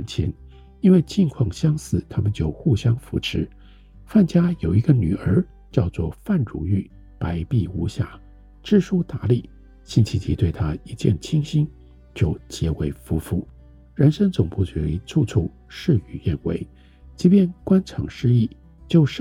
感情，因为境况相似，他们就互相扶持。范家有一个女儿叫做范如玉，白璧无瑕，知书达理。辛弃疾对她一见倾心，就结为夫妇。人生总不至于处处事与愿违，即便官场失意，就